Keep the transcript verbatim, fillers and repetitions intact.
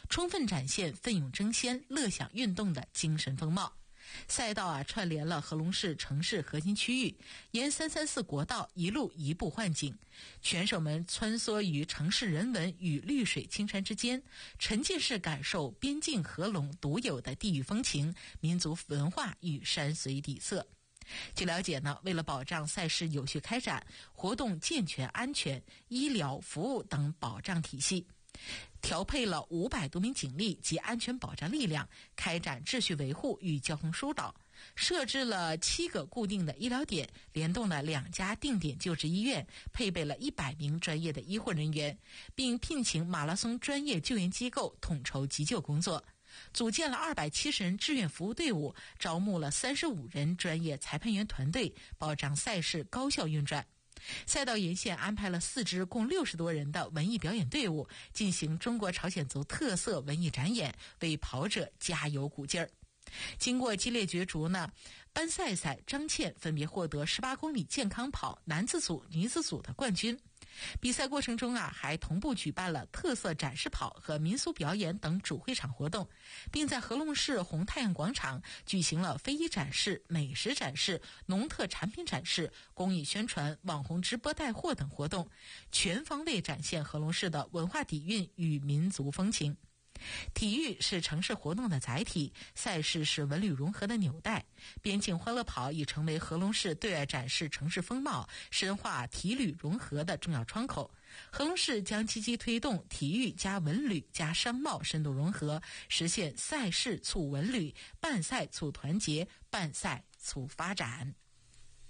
充分展现奋勇争先、乐享运动的精神风貌。赛道啊串联了合龙市城市核心区域，沿三三四国道一路移步换景，选手们穿梭于城市人文与绿水青山之间，沉浸式感受边境合龙独有的地域风情、民族文化与山水底色。据了解呢，为了保障赛事有序开展，活动健全安全、医疗服务等保障体系，调配了五百多名警力及安全保障力量，开展秩序维护与交通疏导，设置了七个固定的医疗点，联动了两家定点救治医院，配备了一百名专业的医护人员，并聘请马拉松专业救援机构统筹急救工作，组建了二百七十人志愿服务队伍，招募了三十五人专业裁判员团队，保障赛事高效运转。赛道沿线安排了四支共六十多人的文艺表演队伍，进行中国朝鲜族特色文艺展演，为跑者加油鼓劲儿。经过激烈角逐呢，班赛赛张倩分别获得十八公里健康跑男子组、女子组的冠军。比赛过程中啊，还同步举办了特色展示跑和民俗表演等主会场活动，并在合龙市红太阳广场举行了非遗展示、美食展示、农特产品展示、公益宣传、网红直播带货等活动，全方位展现合龙市的文化底蕴与民族风情。体育是城市活动的载体，赛事是文旅融合的纽带。边境欢乐跑已成为合龙市对外展示城市风貌、深化体旅融合的重要窗口。合龙市将积极推动体育加文旅加商贸深度融合，实现赛事促文旅、办赛促团结、办赛促发展。